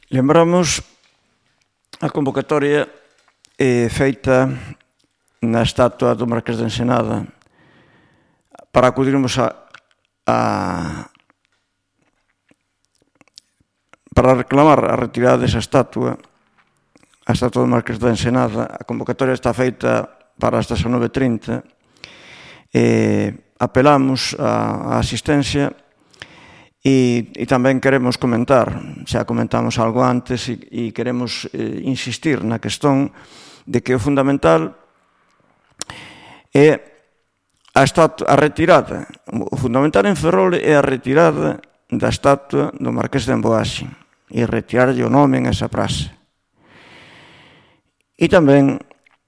Lembramos a convocatoria feita na estatua do Marqués de Ensenada para acudirmos para reclamar a retirada desa estatua, a estatua do Marqués de Ensenada. A convocatoria está feita para as 19:30. Apelamos á asistencia e tamén queremos comentar, xa comentamos algo antes e queremos insistir na cuestión de que o fundamental é a retirada. O fundamental en Ferrol é a retirada da estatua do Marqués de Amboase e retirarlle o nome en esa praza. E tamén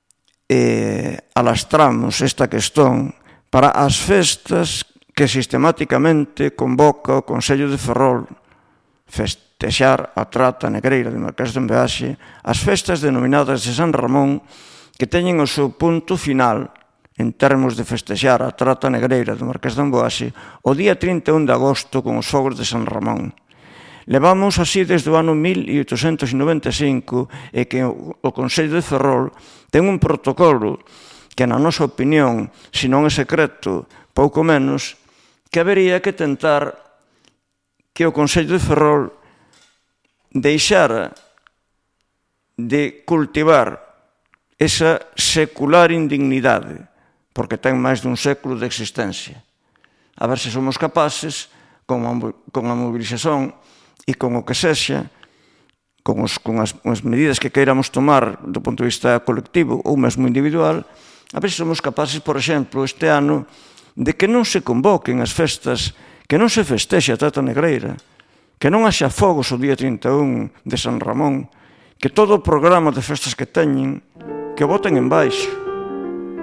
alastramos esta cuestión para as festas que sistemáticamente convoca o Concello de Ferrol festexar a trata negreira de Marqués de Amboase, as festas denominadas de San Ramón, que teñen o seu punto final en termos de festexar a trata negreira do Marqués de Amboase o día 31 de agosto con os fogos de San Ramón. Levamos así desde o ano 1895 e que o Concello de Ferrol ten un protocolo que, na nosa opinión, se non é secreto, pouco menos, que habería que tentar que o Concello de Ferrol deixara de cultivar esa secular indignidade, porque ten máis dun século de existencia. A ver se somos capaces, con a mobilización e con o que sexa, con as medidas que queiramos tomar do punto de vista colectivo ou mesmo individual, a ver se somos capaces, por exemplo, este ano, de que non se convoquen as festas, que non se festexe a trata negreira, que non haxa fogos o día 31 de San Ramón, que todo o programa de festas que teñen, que o boten en baixo.